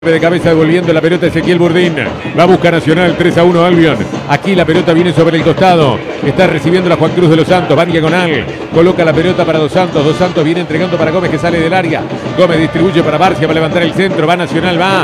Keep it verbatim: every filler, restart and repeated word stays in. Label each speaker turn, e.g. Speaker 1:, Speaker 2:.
Speaker 1: De cabeza devolviendo la pelota Ezequiel Burdín. Va a buscar Nacional tres a uno Albion. Aquí la pelota viene sobre el costado. Está recibiendo la Juan Cruz de los Santos. Va en diagonal. Coloca la pelota para Dos Santos. Dos Santos viene entregando para Gómez que sale del área. Gómez distribuye para Barcia para levantar el centro. Va Nacional, va.